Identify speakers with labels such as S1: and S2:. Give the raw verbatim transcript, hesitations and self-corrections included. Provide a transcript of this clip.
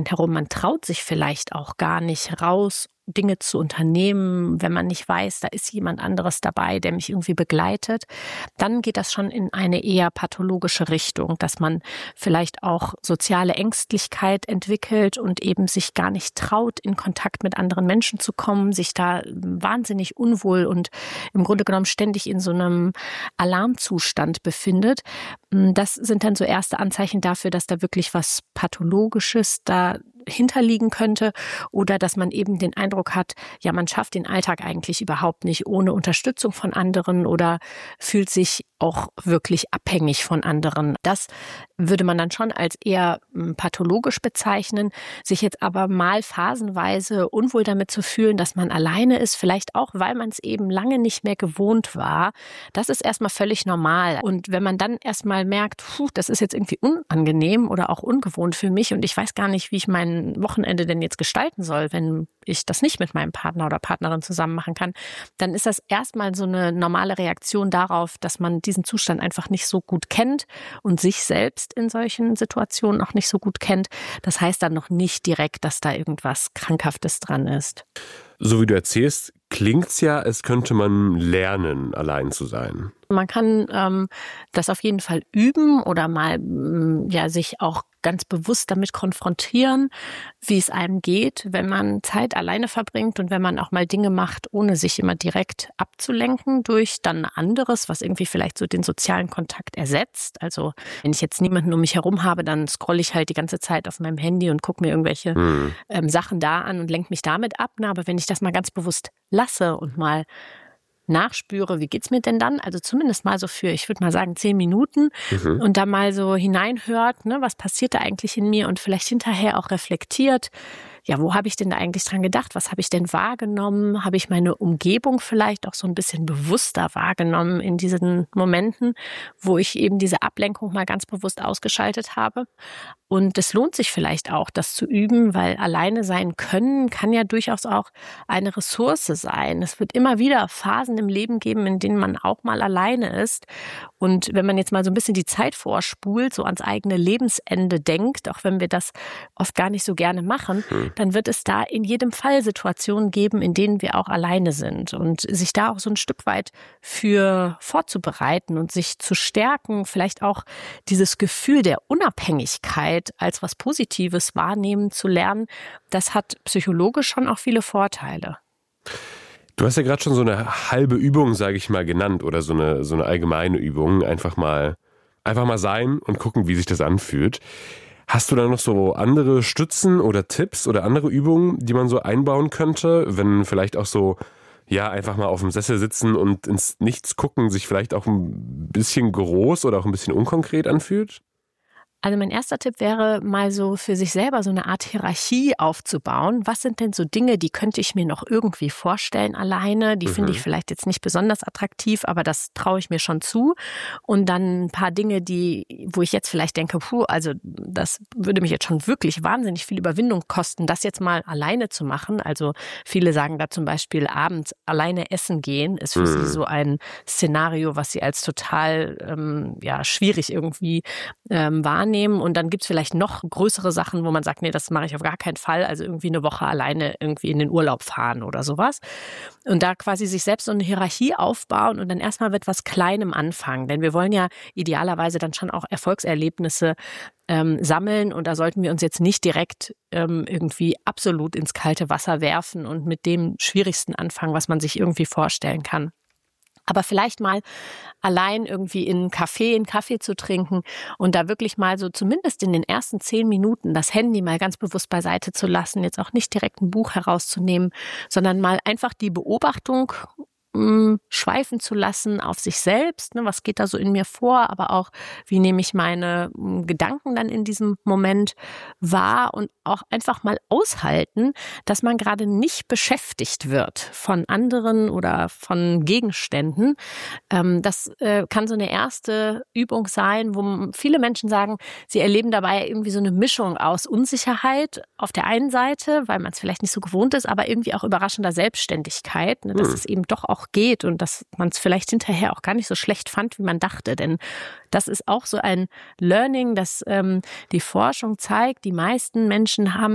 S1: Moment herum. Man traut sich vielleicht auch gar nicht raus, Dinge zu unternehmen, wenn man nicht weiß, da ist jemand anderes dabei, der mich irgendwie begleitet. Dann geht das schon in eine eher pathologische Richtung, dass man vielleicht auch soziale Ängstlichkeit entwickelt und eben sich gar nicht traut, in Kontakt mit anderen Menschen zu kommen, sich da wahnsinnig unwohl und im Grunde genommen ständig in so einem Alarmzustand befindet. Das sind dann so erste Anzeichen dafür, dass da wirklich was Pathologisches da hinterliegen könnte oder dass man eben den Eindruck hat, ja, man schafft den Alltag eigentlich überhaupt nicht ohne Unterstützung von anderen oder fühlt sich auch wirklich abhängig von anderen. Das würde man dann schon als eher pathologisch bezeichnen, sich jetzt aber mal phasenweise unwohl damit zu fühlen, dass man alleine ist, vielleicht auch, weil man es eben lange nicht mehr gewohnt war. Das ist erstmal völlig normal. Und wenn man dann erstmal merkt, puh, das ist jetzt irgendwie unangenehm oder auch ungewohnt für mich und ich weiß gar nicht, wie ich mein Wochenende denn jetzt gestalten soll, wenn ich das nicht mit meinem Partner oder Partnerin zusammen machen kann, dann ist das erstmal so eine normale Reaktion darauf, dass man diesen Zustand einfach nicht so gut kennt und sich selbst in solchen Situationen auch nicht so gut kennt. Das heißt dann noch nicht direkt, dass da irgendwas Krankhaftes dran ist.
S2: So wie du erzählst, klingt's ja, als könnte man lernen, allein zu sein.
S1: Man kann ähm, das auf jeden Fall üben oder mal ja sich auch ganz bewusst damit konfrontieren, wie es einem geht, wenn man Zeit alleine verbringt und wenn man auch mal Dinge macht, ohne sich immer direkt abzulenken durch dann anderes, was irgendwie vielleicht so den sozialen Kontakt ersetzt. Also wenn ich jetzt niemanden um mich herum habe, dann scrolle ich halt die ganze Zeit auf meinem Handy und gucke mir irgendwelche hm. ähm, Sachen da an und lenke mich damit ab. Na, aber wenn ich das mal ganz bewusst lasse und mal nachspüre, wie geht's mir denn dann? Also zumindest mal so für, ich würde mal sagen, zehn Minuten mhm. und da mal so hineinhört, ne, was passiert da eigentlich in mir und vielleicht hinterher auch reflektiert, ja, wo habe ich denn da eigentlich dran gedacht? Was habe ich denn wahrgenommen? Habe ich meine Umgebung vielleicht auch so ein bisschen bewusster wahrgenommen in diesen Momenten, wo ich eben diese Ablenkung mal ganz bewusst ausgeschaltet habe? Und es lohnt sich vielleicht auch, das zu üben, weil alleine sein können kann ja durchaus auch eine Ressource sein. Es wird immer wieder Phasen im Leben geben, in denen man auch mal alleine ist. Und wenn man jetzt mal so ein bisschen die Zeit vorspult, so ans eigene Lebensende denkt, auch wenn wir das oft gar nicht so gerne machen, hm. dann wird es da in jedem Fall Situationen geben, in denen wir auch alleine sind. Und sich da auch so ein Stück weit für vorzubereiten und sich zu stärken, vielleicht auch dieses Gefühl der Unabhängigkeit als was Positives wahrnehmen zu lernen, das hat psychologisch schon auch viele Vorteile.
S2: Du hast ja gerade schon so eine halbe Übung, sage ich mal, genannt oder so eine, so eine allgemeine Übung. Einfach mal, einfach mal sein und gucken, wie sich das anfühlt. Hast du da noch so andere Stützen oder Tipps oder andere Übungen, die man so einbauen könnte, wenn vielleicht auch so, ja, einfach mal auf dem Sessel sitzen und ins Nichts gucken, sich vielleicht auch ein bisschen groß oder auch ein bisschen unkonkret anfühlt?
S1: Also mein erster Tipp wäre, mal so für sich selber so eine Art Hierarchie aufzubauen. Was sind denn so Dinge, die könnte ich mir noch irgendwie vorstellen alleine? Die mhm. finde ich vielleicht jetzt nicht besonders attraktiv, aber das traue ich mir schon zu. Und dann ein paar Dinge, die, wo ich jetzt vielleicht denke, puh, also das würde mich jetzt schon wirklich wahnsinnig viel Überwindung kosten, das jetzt mal alleine zu machen. Also viele sagen da zum Beispiel abends alleine essen gehen, ist für mhm. sie so ein Szenario, was sie als total ähm, ja, schwierig irgendwie ähm, wahrnehmen. Und dann gibt es vielleicht noch größere Sachen, wo man sagt, nee, das mache ich auf gar keinen Fall. Also irgendwie eine Woche alleine irgendwie in den Urlaub fahren oder sowas. Und da quasi sich selbst so eine Hierarchie aufbauen und dann erstmal mit was Kleinem anfangen. Denn wir wollen ja idealerweise dann schon auch Erfolgserlebnisse ähm, sammeln. Und da sollten wir uns jetzt nicht direkt ähm, irgendwie absolut ins kalte Wasser werfen und mit dem Schwierigsten anfangen, was man sich irgendwie vorstellen kann. Aber vielleicht mal allein irgendwie in einen Café einen Kaffee zu trinken und da wirklich mal so zumindest in den ersten zehn Minuten das Handy mal ganz bewusst beiseite zu lassen, jetzt auch nicht direkt ein Buch herauszunehmen, sondern mal einfach die Beobachtung mh, schweifen zu lassen auf sich selbst. Ne? Was geht da so in mir vor? Aber auch, wie nehme ich meine mh, Gedanken dann in diesem Moment wahr und auch einfach mal aushalten, dass man gerade nicht beschäftigt wird von anderen oder von Gegenständen. Ähm, das äh, kann so eine erste Übung sein, wo viele Menschen sagen, sie erleben dabei irgendwie so eine Mischung aus Unsicherheit auf der einen Seite, weil man es vielleicht nicht so gewohnt ist, aber irgendwie auch überraschender Selbstständigkeit, ne, dass hm. es eben doch auch geht und dass man es vielleicht hinterher auch gar nicht so schlecht fand, wie man dachte. Denn das ist auch so ein Learning, das ähm, die Forschung zeigt, die meisten Menschen haben